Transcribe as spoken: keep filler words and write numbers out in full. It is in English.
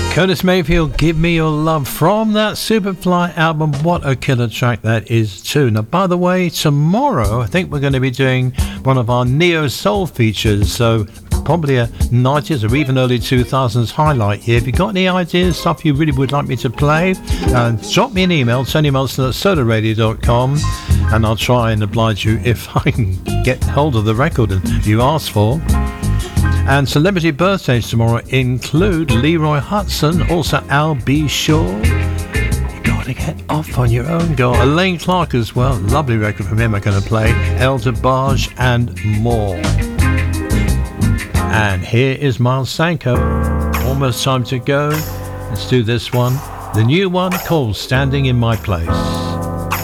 Curtis Mayfield, Give Me Your Love, from that Superfly album. What a killer track that is too. Now, by the way, tomorrow I think we're going to be doing one of our neo soul features, so probably a nineties or even early two thousands highlight here. If you've got any ideas, stuff you really would like me to play, uh, drop me an email, Tony Molson at soda radio dot com, and I'll try and oblige you if I can get hold of the record that you asked for. And celebrity birthdays tomorrow include Leroy Hudson, also Al B. Shaw. You gotta get off on your own, girl. Elaine Clark as well, lovely record from him I'm going to play. El DeBarge and more. And here is Miles Sanko. Almost time to go. Let's do this one. The new one called Standing in My Place.